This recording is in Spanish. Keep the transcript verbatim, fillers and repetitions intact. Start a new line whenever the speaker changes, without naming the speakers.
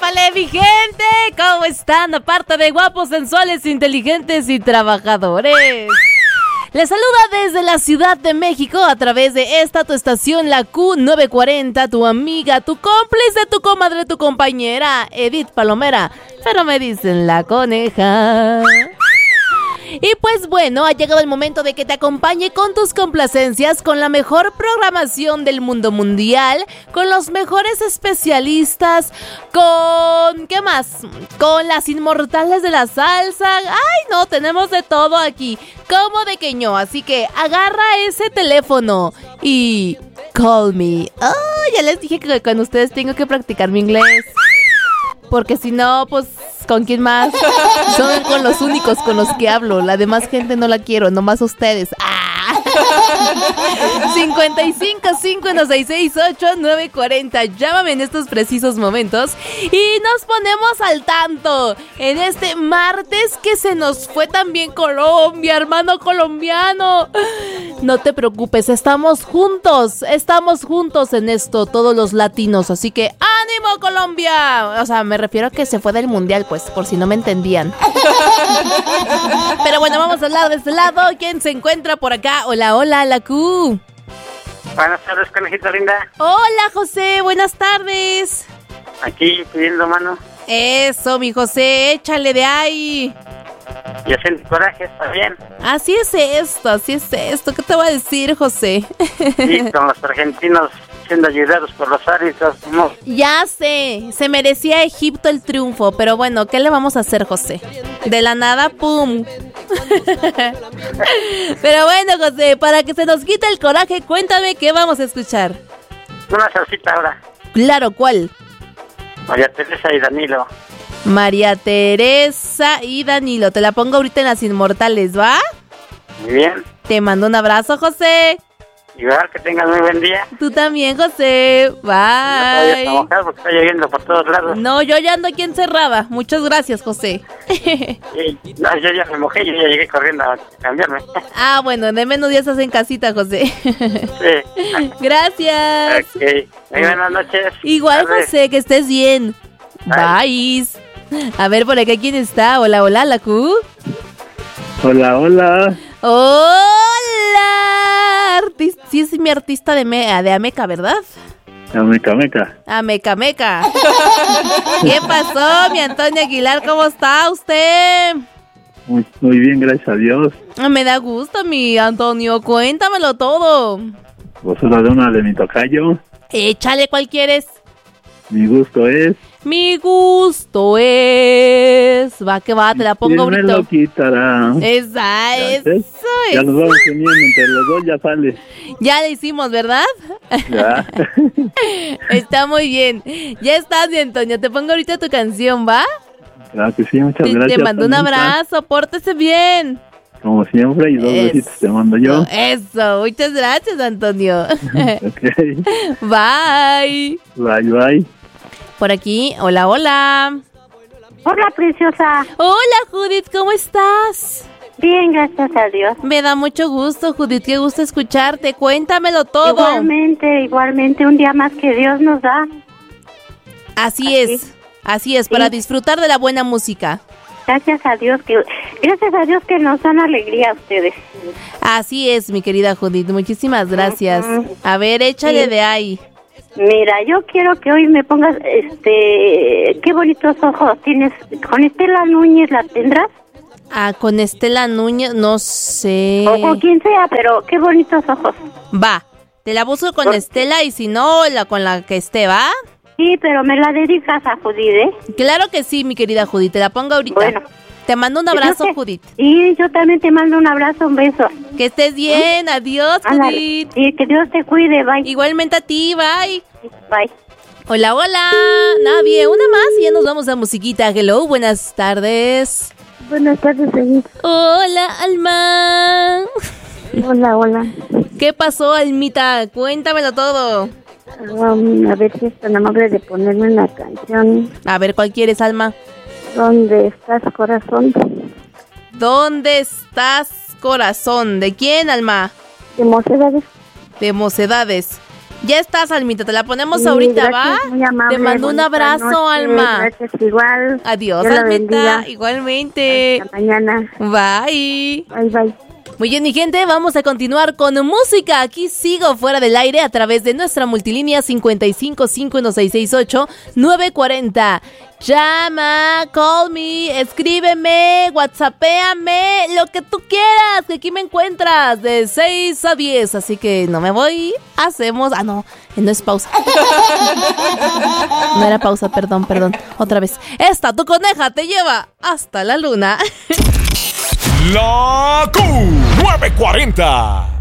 ¡Épale, mi gente! ¿Cómo están? Aparte de guapos, sensuales, inteligentes y trabajadores. Les saluda desde la Ciudad de México a través de esta tu estación, la Q novecientos cuarenta, tu amiga, tu cómplice, tu comadre, tu compañera, Edith Palomera, pero me dicen la coneja. Y pues bueno, ha llegado el momento de que te acompañe con tus complacencias, con la mejor programación del mundo mundial, con los mejores especialistas, con... ¿qué más? Con las inmortales de la salsa. ¡Ay, no! Tenemos de todo aquí. Como de que no. Así que agarra ese teléfono y... call me. ¡Oh! Ya les dije que con ustedes tengo que practicar mi inglés. Porque si no, pues... ¿con quién más? Son con los únicos con los que hablo. La demás gente no la quiero, nomás ustedes. ¡Ah! cincuenta y cinco, cincuenta, seis seis ocho, nueve cuarenta. Llámame en estos precisos momentos y nos ponemos al tanto en este martes que se nos fue también Colombia, hermano colombiano. No te preocupes, estamos juntos, estamos juntos en esto, todos los latinos. Así que ¡ánimo, Colombia! O sea, me refiero a que se fue del mundial, pues, por si no me entendían. Pero bueno, vamos a hablar de este lado. ¿Quién se encuentra por acá? Hola, hola, la Q.
Buenas tardes, conejita linda.
Hola, José, buenas tardes.
Aquí pidiendo mano.
Eso, mi José, échale de ahí.
Y haciendo coraje, está bien.
Así es esto, así es esto. ¿Qué te voy a decir, José?
Y con los argentinos siendo ayudados por los árbitros, no.
Ya sé, se merecía Egipto el triunfo, pero bueno, ¿qué le vamos a hacer, José? De la nada, ¡pum! Pero bueno, José, para que se nos quite el coraje, cuéntame qué vamos a escuchar.
Una salsita ahora.
Claro, ¿cuál?
María Teresa y Danilo.
María Teresa y Danilo. Te la pongo ahorita en las inmortales, ¿va?
Muy bien.
Te mando un abrazo, José.
Igual, que tengas muy buen día.
Tú también, José. Bye.
No te vayas a mojar porque está lloviendo por todos lados.
No, yo ya ando aquí encerrada. Muchas gracias, José.
Sí, no, yo ya me mojé, yo ya llegué corriendo a cambiarme.
Ah, bueno, de menos días estás en casita, José.
Sí.
Gracias.
Ok. Muy buenas noches.
Igual,
Tarde.
José, que estés bien. Bye. A ver, por acá, ¿quién está? Hola, hola, la Q.
Hola, hola.
Hola. Artis- sí, es mi artista de, me- de Ameca, ¿verdad?
Ameca, meca.
Ameca, Meca. ¿Qué pasó, mi Antonio Aguilar? ¿Cómo está usted?
Muy, muy bien, gracias a Dios.
Me da gusto, mi Antonio. Cuéntamelo todo.
Vos sos de una de mi tocayo.
Échale, ¿cuál quieres?
Mi gusto es...
Mi gusto es... Va que va, te la pongo
¿Quién me
ahorita.
lo quitará?
Esa,
Ya
eso,
ves, Ya
eso.
nos vamos uniendo entre los dos, ya sale.
Ya le hicimos, ¿verdad?
Ya.
Está muy bien. Ya estás, mi Antonio. Te pongo ahorita tu canción, ¿va?
Claro que sí, muchas
Te,
gracias.
te mando un
Anita.
abrazo. Pórtese bien.
Como siempre, y dos
Eso.
besitos te mando yo.
Eso, muchas gracias, Antonio.
Ok.
Bye.
Bye, bye.
Por aquí, hola, hola.
Hola, preciosa.
Hola, Judith, ¿cómo estás?
Bien, gracias a Dios.
Me da mucho gusto, Judith, qué gusto escucharte. Cuéntamelo todo.
Igualmente, igualmente, un día más que Dios nos da.
Así,
Así.
es, así es,
Sí.
para disfrutar de la buena música.
Gracias a Dios que, gracias a Dios que nos dan alegría a ustedes.
Así es, mi querida Judith, muchísimas gracias.
Ujú.
A ver, échale
Sí.
de ahí.
Mira, yo quiero que hoy me pongas, este, qué bonitos ojos tienes. Con Estela Núñez, ¿la tendrás?
Ah, con Estela Núñez, no sé.
O con quien sea, pero qué bonitos ojos.
Va, te la busco con
Por-
Estela y si no, la con la que esté, ¿va?
Sí, pero me la dedicas a Judith, ¿eh?
Claro que sí, mi querida Judith, te la pongo ahorita.
Bueno.
Te mando un abrazo,
Yo te-
Judith.
Y yo también te mando un abrazo, un beso.
Que estés bien, adiós,
Ándale.
Judith.
Y que Dios te cuide, bye.
Igualmente a ti, bye.
Bye.
Hola, hola. Nadie, una más y ya nos vamos a musiquita. Hello, buenas tardes.
Buenas tardes, señor.
Hola, Alma.
Hola, hola.
¿Qué pasó, Almita? Cuéntamelo todo.
Um, a ver si es tan amable de ponerme una canción.
A ver, ¿cuál quieres, Alma?
¿Dónde estás, corazón?
¿Dónde estás, corazón? ¿De quién, Alma?
De Mocedades.
De Mocedades. Ya estás, Almita, te la ponemos
Sí,
ahorita,
gracias,
¿va?
muy amable,
Te mando un
bonita
abrazo,
noche,
Alma.
Gracias, igual.
Adiós,
Dios la
Almita.
bendiga.
Igualmente.
Hasta mañana.
Bye.
Bye, bye.
Muy bien, mi gente, vamos a continuar con música. Aquí sigo fuera del aire a través de nuestra multilínea cincuenta y cinco cinco uno seis seis ocho nueve cuatro cero. Llama, call me, escríbeme, whatsappéame, lo que tú quieras, que aquí me encuentras de seis a diez. Así que no me voy, hacemos... Ah, no, no es pausa. No era pausa, perdón, perdón. Otra vez. Esta, tu coneja, te lleva hasta la luna.
La Q nueve cuarenta.